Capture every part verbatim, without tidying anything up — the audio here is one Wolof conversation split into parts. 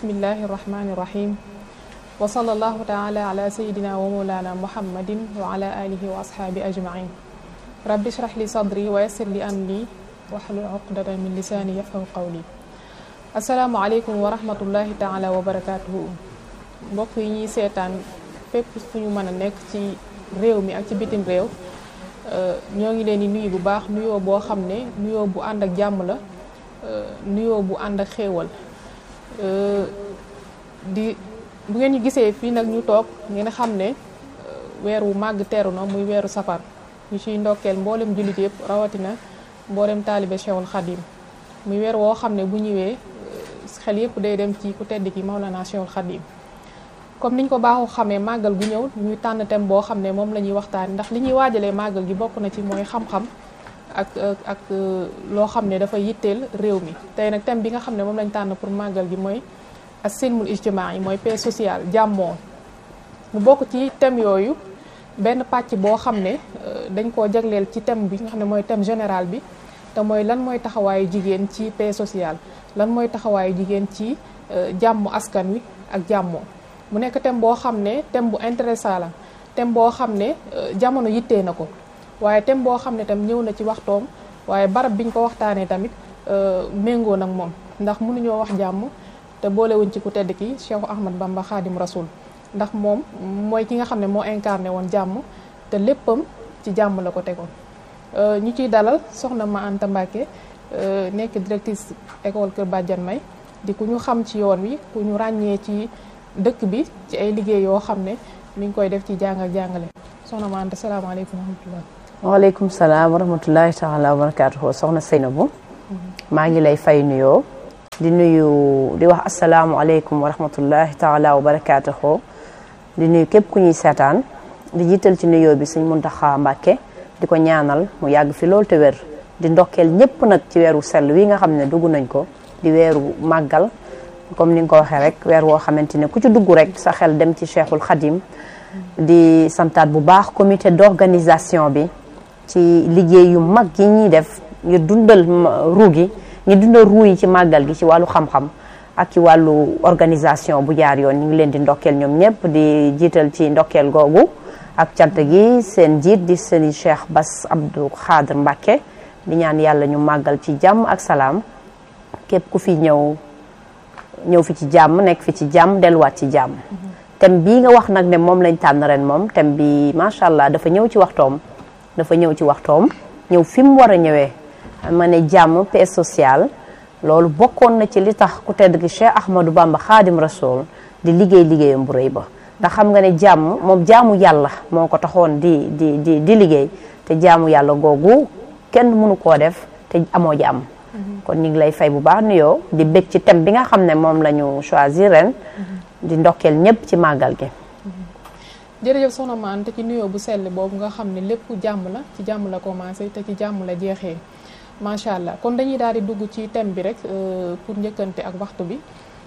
bismillahi irrahmani irrahim wa sallallahu taala ala sayidina wa mawlana muhammadin wa ala alihi wa ashaabi ajmain rabbi shrah li sadri wa yassir li amri wahlul uqdatan min lisaani yafqahu qawli. Asalaamaaleykum wa rahmatullahi taala wa barakatuhu. Mbokk yi ñuy seetaan fépp fu ñu mën a nekk ci réew mi ak ci bitim réew ñoo ngi leen di nuyu bu baax nuyoo boo xam ne nuyoo bu ànd ak jàmm la, nuyoo bu ànd ak xéewal. di bu ngeen ñu gisee fii nag ñu toog ngeen xam ne weer wu màgg teeru na muy weeru safar ñu ciy ndokkeel mboolem jullit yëpp rawatina mboolem taalibe Cheikhul Khadim muy weer woo xam ne bu ñëwee xel yëpp day dem ci ku tedd ki Maulana Cheikhul Khadim. comme niñ ko baaxoo xamee màggal gu ñëw ñuy tànn thème boo xam ne moom la ñuy waxtaan ndax li ñuy waajalee màggal gi bokk na ci mooy xam-xam ak ak loo xam ne dafa yitteel réew mi. tey nag thème bi nga xam ne moom lañ tànn pour màggal gi mooy as-silmul ijtimaai mooy paix sociale jàmmoo. mu bokk ci thème yooyu benn pàcc boo xam ne dañ koo jagleel ci thème bi nga xam ne mooy thème général bi te mooy lan mooy taxawaayu jigéen ci paix sociale lan mooy taxawaayu jigéen ci jàmm askan wi ak jàmmoo. mu nekk thème boo xam ne thème bu intéressant la thème boo xam ne jamono yittee na ko waaye thème boo xam ne tam ñëw na ci waxtoom waaye barab biñ ko waxtaanee tamit méngoo nag moom ndax mënuñoo wax jàmm te boolewuñ ci ku tedd ki Cheikh Ahmad Bamba Khadim Rasoul ndax moom mooy ki nga xam ne moo incarné woon jàmm te léppam ci jàmm la ko tegoon. ñu ciy dalal soxna Ma Anta Mbacké nekk directrice école Kër Badiane May di ku ñu xam ci yoon wi ku ñu ràññee ci dëkk bi ci ay liggéey yoo xam ne mi ngi koy def ci jàng ak jàngale. soxna Ma Anta salaamaaleykum wa rahmatulah. waaleykum salaam wa rahmatullahi taala wa barakaatuhu soxna Seynabou maa ngi lay fay nuyoo di nuyu di wax asalaamualeykum wa rahmatullahi taala wa barakaatuhu di nuyu képp ku ñuy seetaan di jiital ci nuyoo bi Sëñ Muntaxa Mbàkke di ko ñaanal mu yàgg fi loolu te wér di ndokkeel ñëpp nag ci weeru sell wi nga xam ne dugg nañ ko di weeru màggal comme ni nga ko waxee rek weer woo xamante ne ku ci dugg rek sa xel dem ci Cheikhul Khadim di santaat bu baax comité d'organisation bi ci liggéey yu mag yi ñuy def ngir dundal ruu gi ngir dundal ruu yi ci màggal gi ci wàllu xam-xam ak ci wàllu organisation bu jaar yoon ñu ngi leen di ndokkeel ñoom ñëpp di jiital ci ndokkeel googu ak cant gi seen jiit di seen Cheikh Bass Abdou Khadr Mbacké di ñaan yàlla ñu màggal ci jàmm ak salaam képp ku fi ñëw ñëw fi ci jàmm nekk fi ci jàmm delluwaat ci jàmm. thème bii nga wax nag ne moom lañ tànn ren moom thème bi macha allah dafa ñëw ci waxtoom dafa ñëw ci waxtoom ñëw fi mu war a ñëwee ma ne jàmm paix sociale loolu bokkoon na ci li tax ku tedd gi Cheikh Ahmadou Bamba Khadim Rasoul di liggéey liggéeyam bu rëy ba. ndax xam nga ne jàmm moom jaamu yàlla moo ko taxoon di di di di liggéey te jaamu yàlla googu kenn mënu koo def te amoo jàmm. kon ñu ngi lay fay bu baax nuyoo di bég ci thème bi nga xam ne moom la ñu choisir ren di ndokkeel ñëpp ci màggal gi. jërëjëf soxna Ma Anta ci nuyoo bu sell boobu nga xam ne lépp jàmm la ci jàmm la commencé te ci jàmm la jeexee macha allah kon dañuy daal di dugg ci thème bi rek pour njëkkante ak waxtu bi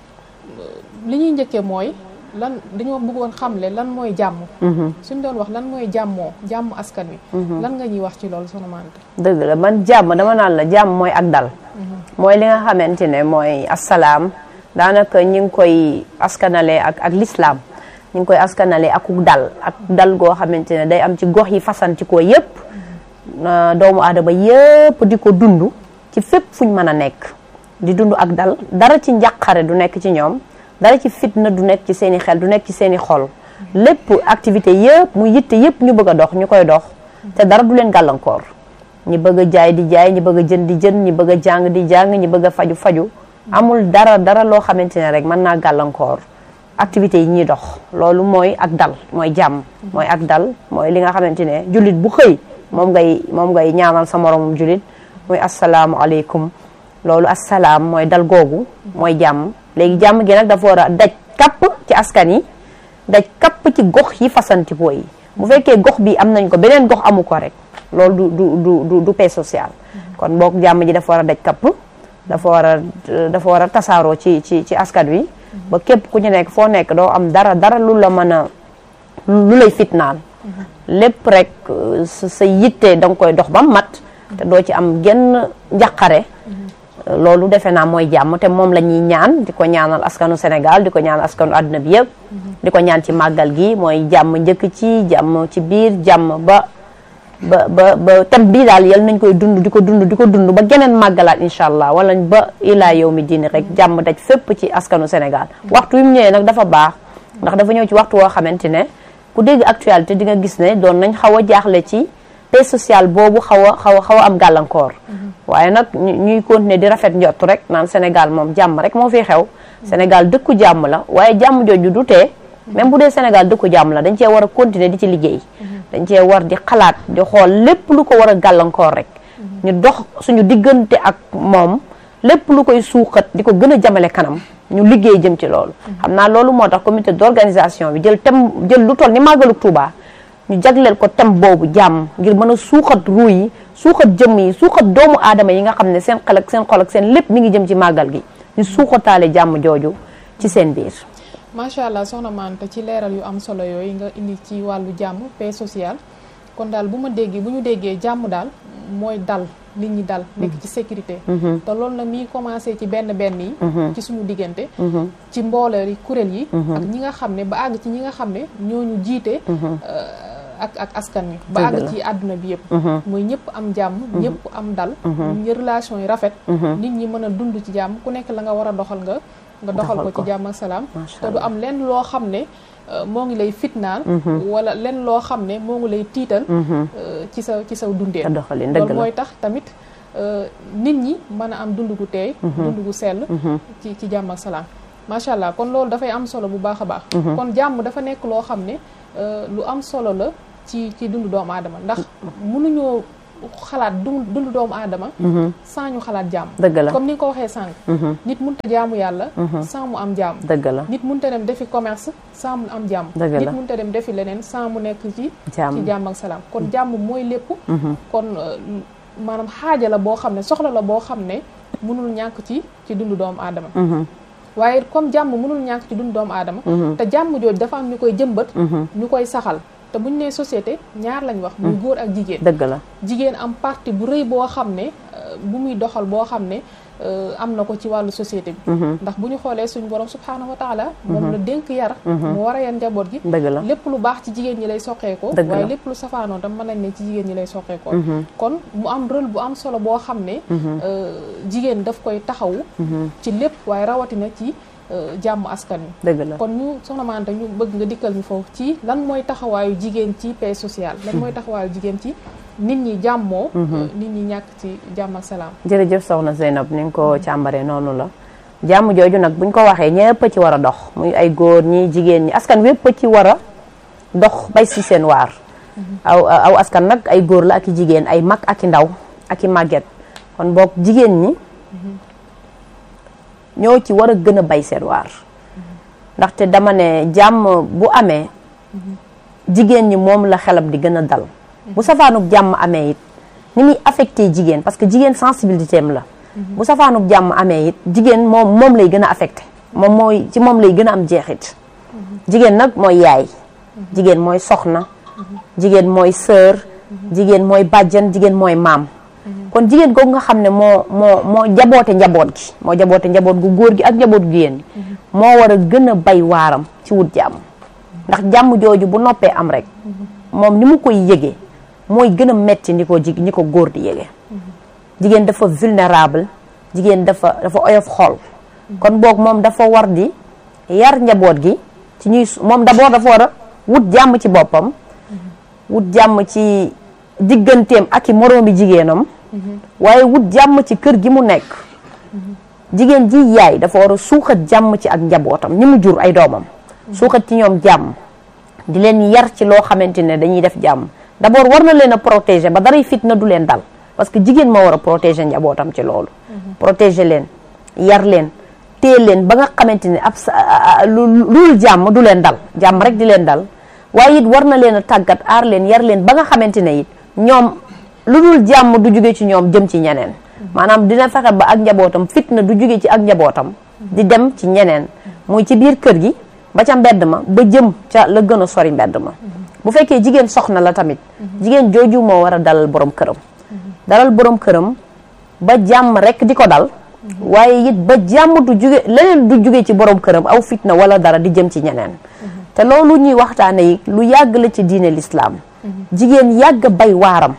li ñuy njëkkee mooy lan dañoo bëggoon xamle lan mooy jàmm. suñ doon wax lan mooy jàmmoo jàmm askan wi. lan nga ñuy wax ci loolu soxna Ma Anta. dëgg la man jàmm dama naan la jàmm mooy ak dal. mooy li nga xamante ne mooy asalaam daanaka ñu ngi koy askanale ak ak lislaam ñu ngi koy askanale ak dal ak dal goo xamante ne day am ci gox yi fasanti ko yëpp. doomu aadama yëpp di ko dund ci fépp fuñ mën a nekk di dund ak dal dara ci njàqare du nekk ci ñoom. dara ci fitna du nekk ci seen i xel du nekk ci seen i xol lépp activité yëpp mu yitte yëpp ñu bëgg a dox ñu koy dox te dara du leen gàllankoor ñi bëgg a jaay di jaay ñi bëgg a jën di jën ñi bëgg a jàng di jàng ñi bëgg a faju faju amul dara dara loo xamante ne rek mën naa gàllankoor activités yi ñuy dox loolu mooy ak dal mooy jàmm mooy ak dal mooy li nga xamante ne jullit bu xëy moom ngay moom ngay ñaanal sa moromum jullit muy asalaamualeykum loolu asalaam mooy dal googu mooy jàmm léegi jàmm gi nag dafa war a daj kapp ci askan yi daj kapp ci gox yi fasantikoo yi bu fekkee gox bi am nañ ko beneen gox amu ko rek loolu du du du du paix sociale kon boog jàmm ji dafa war a daj kapp dafa war a dafa war a tasaaroo ci ci ci askan wi ba képp ku ci nekk foo nekk doo am dara dara lu la mën a lu lay fitnaal lépp rek sa yitte da nga koy dox ba mat te doo ci am genn njàqare loolu defe naa mooy jàmm te moom la ñuy ñaan di ko ñaanal askanu Sénégal di ko ñaanal askanu àdduna bi yëpp di ko ñaan ci màggal gi mooy jàmm njëkk ci jàmm ci biir jàmm ba ba ba ba tam bii daal yal nañ koy dund di ko dund di ko dund ba geneen màggalaat incha allah wala ba ilaa yow mi diini rek jàmm daj fépp ci askanu Sénégal waxtu wi mu ñëwee nag dafa baax ndax dafa ñëw ci waxtu woo xamante ne ku dégg actualité di nga gis ne doon nañ xaw a jaaxle ci paix sociale boobu xaw a xaw a xaw a am gàllankoor waaye nag ñuy continuer di rafet njott rek naan Sénégal moom jàmm rek moo fi xew Sénégal dëkku jàmm la waaye jàmm jooju du tee même bu dee Sénégal dëkku jàmm la dañ cee war a continuer di ci liggéey dañ cee war di xalaat di xool lépp lu ko war a gàllankoor rek ñu dox suñu diggante ak moom lépp lu koy suuxat di ko gën a jamale kanam ñu liggéey jëm ci loolu xam naa loolu moo tax comité d'organisation bi jël thème jël lu toll ni màggalu Touba ñu jagleel ko thème boobu jàmm ngir mën a suuxat ruu yi suuxat jëmm yi suuxat doomu aadama yi nga xam ne seen xel ak seen xol ak seen lépp mi ngi jëm ci màggal gi ñu suuxataale jàmm jooju ci seen biir macha allah soxna Mante ci leeral yu am solo yooyu nga indi ci wàllu jàmm paix sociale kon daal bu ma déggee bu ñu déggee jàmm daal mooy dal nit ñi dal nekk ci sécurité te loolu nag mi commencé ci benn benn yi ci suñu diggante ci mbooloo yi kuréel yi ak ñi nga xam ne ba àgg ci ñi nga xam ne ñooñu jiite ak ak askan wi ba àgg ci àdduna bi yëpp mooy ñëpp am jàmm ñëpp am dal ñu relation yi rafet nit ñi mën a dund ci jàmm ku nekk la nga war a doxal nga nga doxal ko ci jàmm ak salaam te du am lenn loo xam ne moo ngi lay fitnaal wala lenn loo xam ne moo ngi lay tiital ci sa ci sa dundee loolu mooy tax tamit nit ñi mën a am dund gu teey dund gu sell ci ci jàmm ak salaam macha allah kon loolu dafay am solo bu baax a baax kon jàmm dafa nekk loo xam ne lu am solo la ci ci dund doomu aadama ndax mënuñoo xalaat dund doomu aadama sans ñu xalaat jàmm dëgg la comme ni nga ko waxee sànq nit mënut a jaamu yàlla sans mu am jàmm dëgg la nit mënut a dem defi commerce sans mu am jàmm nit mënut a dem defi leneen sans mu nekk ci ci jàmm ak salaam kon jàmm mooy lépp kon maanaam xaaja la boo xam ne soxla la boo xam ne mënul ñàkk ci ci dund doomu aadama waaye comme jàmm mënul ñàkk ci dund doomu aadama te jàmm jooju dafa am ñu koy jëmbat ñu koy saxal te bu ñu nee société ñaar lañ wax muy góor ak jigéen dëgg la jigéen am parti bu rëy boo xam ne bu muy doxal boo xam ne am na ko ci wàllu société bi ndax bu ñu xoolee suñu borom subhaanahu wa taala moom la dénk yar mu war a yan njaboot gi lépp lu baax ci jigéen ñi lay soqeekoo waaye lépp lu safaanoo tam mën nañ ne ci jigéen ñi lay soqeekoo kon mu am rôle bu am solo boo xam ne jigéen daf koy taxawu ci lépp waaye rawatina ci jàmm askan wi dëgg la kon ñu soxna Mante ñu bëgg nga dikkal ñu foofu ci lan mooy taxawaayu jigéen ci paix sociale lan mooy taxawaayu jigéen ci nit ñi jàmmoo nit ñi ñàkk ci jàmm ak salaam jërëjëf soxna Zeynab ni nga ko càmbaree noonu la jàmm jooju nag buñ ko waxee ñëpp a ci war a dox muy ay góor ñi jigéen ñi askan wépp a ci war a dox bay si seen waar aw aw askan nag ay góor la ak i jigéen ay mag ak i ndaw ak i màgget kon boog jigéen ñi ñoo ci war a gën a bay seen waar ndaxte dama ne jàmm bu amee jigéen ñi moom la xelam di gën a dal bu safaanub jàmm amee it ni muy affecté jigéen parce que jigéen sensibilité am la bu safaanub jàmm amee it jigéen moom moom lay gën a affecté moom mooy ci moom lay gën a am jeexit jigéen nag mooy yaay jigéen mooy soxna jigéen mooy sœur jigéen mooy bàjjan jigéen mooy maam kon jigéen googu nga xam ne moo moo moo jaboote njaboot gi moo jaboote njaboot gu góor gi ak njaboot gu yéen moo war a gën a bay waaram ci wut jàmm ndax jàmm jooju bu noppee am rek moom ni mu koy yëgee mooy gën a metti ni ko ji ni ko góor di yëgee jigéen dafa vulnérable jigéen dafa dafa oyof xol kon boog moom dafa war di yar njaboot gi ci ñuy moom d'abord dafa war a wut jàmm ci boppam wut jàmm ci digganteem ak i moroomi jigéenam waaye wut jàmm ci kër gi mu nekk jigéen ji yaay dafa war a suuxat jàmm ci ak njabootam ñi mu jur ay doomam suuxat ci ñoom jàmm di leen yar ci loo xamante ne dañuy def jàmm d'abord war na leen a protéger ba daray fitna du leen dal parce que jigéen moo war a protéger njabootam ci loolu protéger leen yar leen téye leen ba nga xamante ne ab lu lul jàmm du leen dal jàmm rek di leen dal waaye it war na leen a tàggat aar leen yar leen ba nga xamante ne it ñoom lu dul jàmm du jóge ci ñoom jëm ci ñeneen maanaam dina fexe ba ak njabootam fitna du jóge ci ak njabootam di dem ci ñeneen muy ci biir kër gi ba ca mbedd ma ba jëm ca la gën a sori mbedd ma bu fekkee jigéen soxna la tamit jigéen jooju moo war a dalal borom këram dalal borom këram ba jàmm rek di ko dal waaye it ba jàmm du jóge leneen du jóge ci borom këram aw fitna wala dara di jëm ci ñeneen te loolu ñuy waxtaane yi lu yàgg la ci diine l'islam jigéen yàgg bay waaram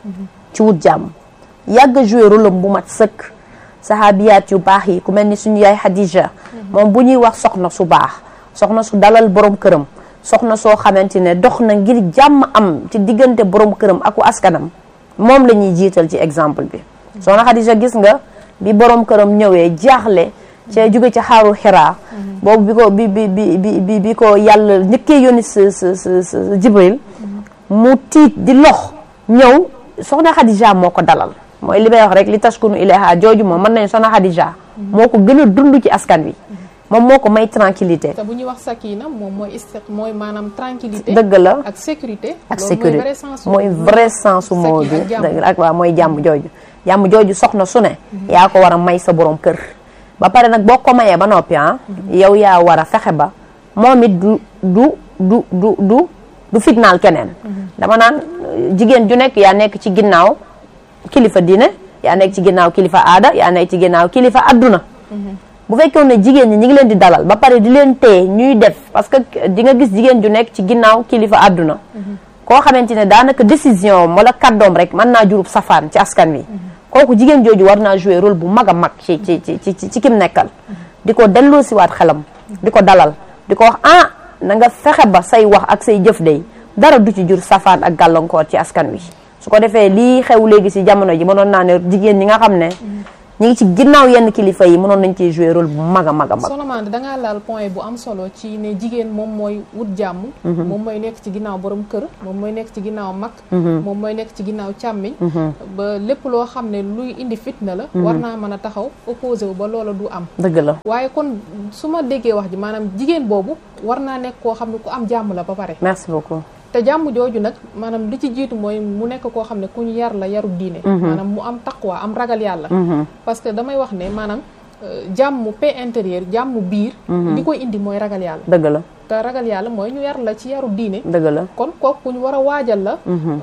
ci wut jàmm yàgg joué rôle bu mat sëkk sahabiyaat yu baax yi ku mel ni suñu yaay Xadija moom bu ñuy wax soxna su baax soxna su dalal borom këram soxna soo xamante ne dox na ngir jàmm am ci diggante borom këram aku askanam moom la ñuy jiital ci exemple bi soxna Xadija gis nga bi borom këram ñëwee jaaxle ca jóge ci xaaru Xiraa boobu bi ko bi bi bi bi bi ko yàlla njëkkee yónni sa sa sa Jibril mu tiit di lox ñëw soxna Xadija moo ko dalal mooy li may wax rek li taskunu ilayha jooju moom mën nañu soxna Xadija moo ko gën a dund ci askan wi moom moo ko may tranquillité te bu ñuy wax sakina moom mooy istiq mooy maanaam tranquillité dëgg la ak sécurité ak sécurité mooy vrai sens moo bi dëgg ak waaw mooy jàmm jooju jàmm jooju soxna su ne yaa ko war a may sa borom kër ba pare nag boo ko mayee ba noppi ah yow yaa war a fexe ba moom it du du du du du du fitnaal keneen dama naan jigéen ju nekk yaa nekk ci ginnaaw kilifa diine yaa nekk ci ginnaaw kilifa aada yaa nekk ci ginnaaw kilifa adduna bu fekkoon ne jigéen ñi ñi ngi leen di dalal ba pare di leen téye ñuy def parce que di nga gis jigéen ju nekk ci ginnaaw kilifa adduna koo xamante ne daanaka décision wala kàddoom rek mën naa jurub safaan ci askan wi kooku jigéen jooju war naa jouer rôle bu mag a mag ci ci ci ci ci kim nekkal di ko delloo siwaat xelam di ko dalal di ko wax ah na nga fexe ba say wax ak say jëf day dara du ci jur safaan ak gàllankoor ci askan wi su ko defee lii xew léegi si jamono ji mënoon naa ne jigéen ñi nga xam ne ñi ngi ci ginnaaw yenn kilifa yi mënoon nañ ciy jouer rôle bu mag a mag a mag. Soxna Mande dangaa laal point bu am solo ci ne jigéen moom mooy wut jàmm. moom mooy nekk ci ginnaaw borom kër moom mooy nekk ci ginnaaw mag. moom mooy nekk ci ginnaaw càmmiñ. ba lépp loo xam ne luy indi fitna la. war naa mën a taxaw opposé wu ba loola du am. dëgg la waaye kon su ma déggee wax ji maanaam jigéen boobu war naa nekk koo xam ne ku am jàmm la ba pare. merci beaucoup. te jàmm jooju nag maanaam li ci jiitu mooy mu nekk koo xam ne ku ñu yar la yaru diine maanaam mu am taqwa am ragal yàlla parce que damay wax ne maanaam jàmm paix intérieure jàmm biir li koy indi mooy ragal yàlla dëgg la te ragal yàlla mooy ñu yar la ci yaru diine dëgg la kon kooku ku ñu war a waajal la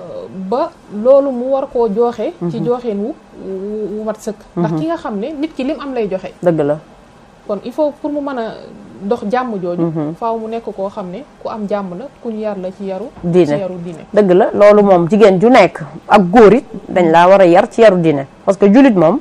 ba loolu mu war koo joxe ci joxeen wu wu mat sëkk ndax ki nga xam ne nit ki lim am lay joxe dëgg la kon il faut pour mu mën a dox jàmm jooju faaw mu nekk koo xam ne ku am jàmm la ku ñu yar la ci yaru diine ci yaru diine dëgg la loolu moom jigéen ju nekk ak góor it dañ laa war a yar ci yaru diine parce que jullit moom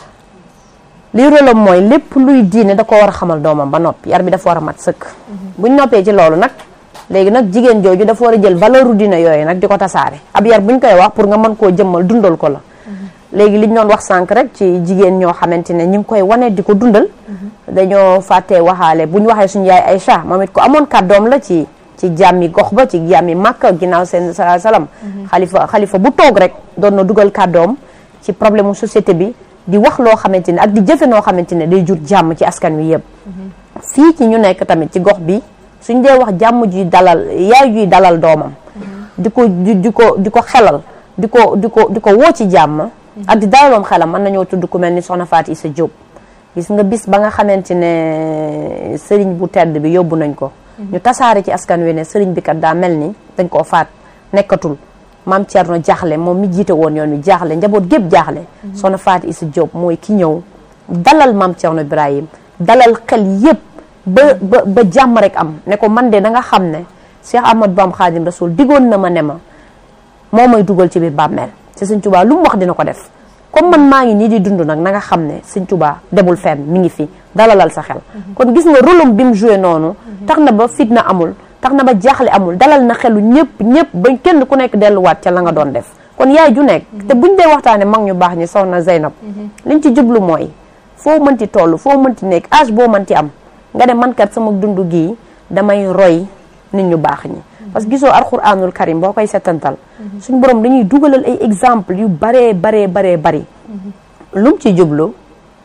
lii rôlam mooy lépp luy diine da ko war a xamal doomam ba noppi yar bi dafa war a mat sëkk buñ noppee ci loolu nag léegi nag jigéen jooju dafa war a jël valeur diine yooyu nag di ko tasaare ab yar buñ koy wax pour nga mën koo jëmmal dundal ko la léegi liñ doon wax sànq rek ci jigéen ñoo xamante ne ñu ngi koy wane di ko dundal dañoo fàttee waxaale bu ñu waxee suñu yaay Aïcha moom it ko amoon kàddoom la ci ci jàmmi gox ba ci jàmmi Makka ginnaaw seen salam xalifa xalifa bu toog rek doon na dugal kàddoom ci problème mu société bi di wax loo xamante ne ak di jëfe noo xamante ne day jur jàmm ci askan wi yëpp fii ci ñu nekk tamit ci gox bi suñ dee wax jàmm juy dalal yaay juy dalal doomam di ko di ko di ko xelal di ko di ko di ko woo ci jàmm ak di dalaloom xelam mën nañoo tudd ku mel ni soxna Fatou Issa Diop gis nga bis ba nga xamante ne sëriñ bu tedd bi yóbbu nañ ko ñu tasaare ci askan wi ne sëriñ bi kat daa mel ni dañ koo faat nekkatul maam Thierno jaaxle moom mi jiite woon yoon wi jaaxle njaboot gépp jaaxle soxna Fatou Issa Diop mooy ki ñëw dalal maam Thierno Ibrahim dalal xel yépp ba ba ba jàmm rek am ne ko man de da nga xam ne Cheikh Ahmadou Bamba Khadim Rasoul digoon na ma ne ma moo may dugal ci biir bàmmeel te Sëñ Tuubaa lu mu wax dina ko def comme man maa ngi nii di dund nag na nga xam ne Sëñ Tuubaa demul fenn mi ngi fi dalalal sa xel kon gis nga rôlam bi mu joué noonu tax na ba fitna amul tax na ba jaaxle amul dalal na xelu ñëpp ñëpp ba kenn ku nekk delluwaat ca la nga doon def kon yaay ju nekk te buñ dee waxtaane mag ñu baax ñi soxna Zeynab liñ ci jublu mooy foo mënti toll foo mënti nekk âge boo mënti am nga ne man kat sama dund gii damay roy nit ñu baax ñi parce que gisoo alxuraanul karim boo koy setantal suñ borom dañuy dugalal ay exemple yu baree baree baree bari lum ci jublu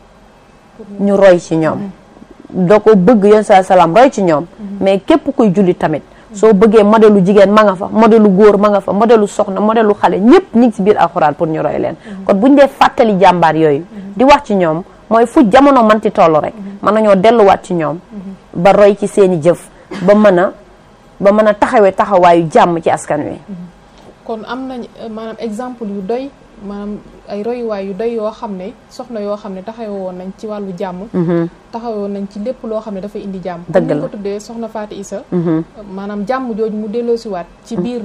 ñu roy ci ñoom doo ko bëgg yoon saa salaam roy ci ñoom mais képp kuy julli tamit soo bëggee modèlu jigéen ma nga fa modèlu góor ma nga fa modèlu soxna modèlu xale ñëpp ñu ngi ci biir alxuraan pour ñu roy leen kon buñ dee fàttali jàmbaar yooyu di wax ci ñoom mooy fu jamono manti toll rek mën nañoo delluwaat ci ñoom ba roy ci seeni jëf ba mën a ba mën a taxawee taxawaayu jàmm ci askan wi kon am nañ maanaam exemple yu doy maanaam ay royuwaay yu doy yoo xam ne soxna yoo xam ne taxawoon nañ ci wàllu jàmm taxawoon nañ ci lépp loo xam ne dafa indi jàmm dëgg la ñu ko tuddee soxna Faati Isa maanaam jàmm jooju mu delloosiwaat ci biir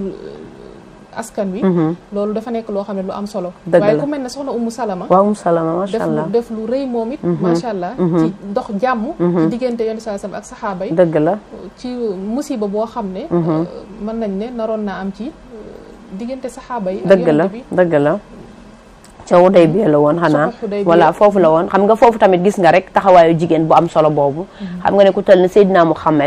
askan wi loolu dafa nekk loo xam ne lu am solo waaye ku mel ne soxna Umu Salama waaw Umu Salama macha allah def lu rëy moom it macha allah ci dox jàmm ci diggante Yonent saa sallam ak saxaaba yi dëgg la ci musiba boo xam ne mën nañ ne naroon naa am ci diggante saxaaba yi dëgg la dëgg la ca Hudaybiya la woon xanaa voilà foofu la woon xam nga foofu tamit gis nga rek taxawaayu jigéen bu am solo boobu xam nga ne ku tal ne Seydina Muhammad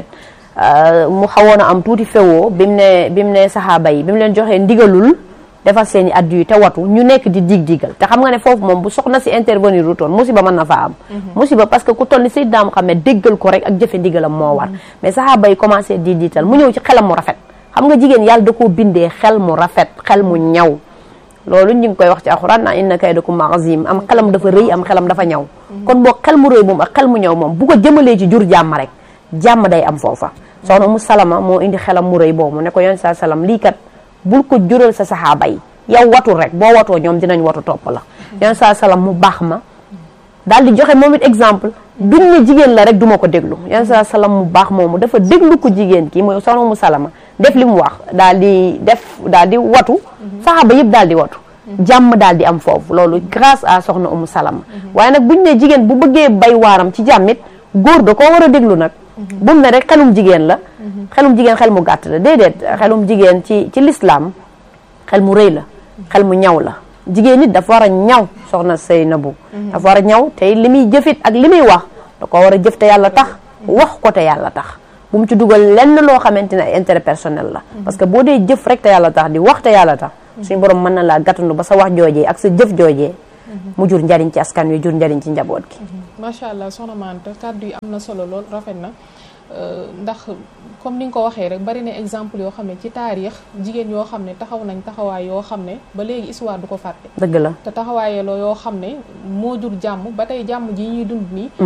mu xawoon a am tuuti fewoo bi mu ne bi mu ne saxaaba yi bi mu leen joxee ndigalul defar seen i addu yi te watu ñu nekk di dig digal te xam nga ne foofu moom bu soxna si intervenir rutoon musiba mën na faa am musiba parce que ku toll ni Seydina Muhammad déggal ko rek ak jëfe ndigalam moo war mais saxaaba yi commencé di diital mu ñëw ci xelam mu rafet xam nga jigéen yàlla da koo bindee xel mu rafet xel mu ñaw loolu ñu ngi koy wax ci alxuraan na inna kaydakum azim am xelam dafa rëy am xelam dafa ñaw kon boo xel mu rëy moom ak xel mu ñaw moom bu ko jëmalee ci jur jàmm rek jàmm day am foofa soxna Umu Salama moo indi xelam mu rëy boobu ne ko Yonent saa salaam lii kat bul ko jural sa saxaaba yi yow watul rek boo watoo ñoom dinañ watu topp la Yonent saa salaam mu baax ma daal di joxe moom it exemple duñ ne jigéen la rek duma ko déglu Yonent saa salaam mu baax moomu dafa déglu ko jigéen ki mooy soxna Umu Salama def li mu wax daal di def daal di watu saxaaba yëpp daal di watu jàmm daal di am foofu loolu grâce à soxna Umu Salama waaye nag buñ ne jigéen bu bëggee bay waaram ci jàmmit góor da koo war a déglu nag bu mu ne rek xelum jigéen la xelum jigéen xel mu gàtt la déedéet xelum jigéen ci ci lislaam xel mu rëy la xel mu ñaw la jigéen nit dafa war a ñaw soxna Seynabu dafa war a ñaw te li muy jëfit ak li muy wax da ko war a jëf te yàlla tax wax ko te yàlla tax bu mu ci dugal lenn loo xamante ne ay intérêt personnel la parce que boo dee jëf rek te yàlla tax di wax te yàlla tax suñu borom mën na laa gàttandu ba sa wax joojee ak sa jëf joojee mu jur njariñ ci askan wi jur njariñ ci njaboot gi macha allah soxna Mante kàddu yi am na solo lool rafet na ndax comme ni nga ko waxee rek bari na exemple yoo xam ne ci taarix jigéen yoo xam ne taxaw nañ taxawaay yoo xam ne ba léegi histoire du ko fàtte dëgg la te taxawaayee loo yoo xam ne moo jur jàmm ba tey jàmm ji ñuy dund nii